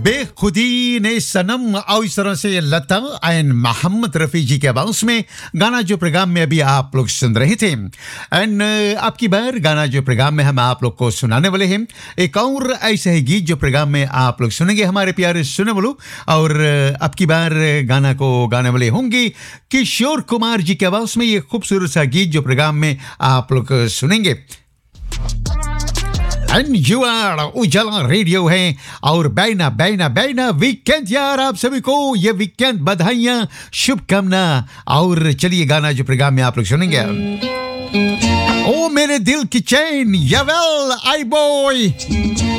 बेखुदी ने सनम और इस तरह से लता एंड मोहम्मद रफ़ी जी के आवाज़ में गाना जो प्रोग्राम में अभी आप लोग सुन रहे थे। एंड आपकी बार गाना जो प्रोग्राम में हम आप लोग को सुनाने वाले हैं एक और ऐसे ही गीत जो प्रोग्राम में आप लोग सुनेंगे हमारे प्यारे सुने वालों। और आपकी बार गाना को गाने वाले होंगे किशोर कुमार जी के आवाज़ में ये खूबसूरत सा गीत जो प्रोग्राम में आप लोग सुनेंगे। एंड यू आर उजाला रेडियो है और बैना बैना बैना वीकेंड यार आप सभी को ये वीकेंड बधाइयाँ शुभकामना। और चलिए गाना जो प्रोग्राम में आप लोग सुनेंगे ओ मेरे दिल की चैन यावेल आई बॉय